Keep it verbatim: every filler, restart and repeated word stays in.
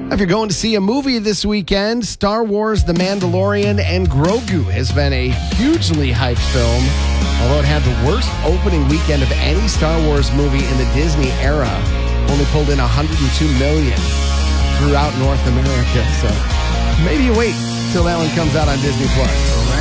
If you're going to see a movie this weekend, Star Wars, The Mandalorian, and Grogu has been a hugely hyped film. Although it had the worst opening weekend of any Star Wars movie in the Disney era, only pulled in one hundred two million dollars throughout North America. So maybe you wait till that one comes out on Disney Plus.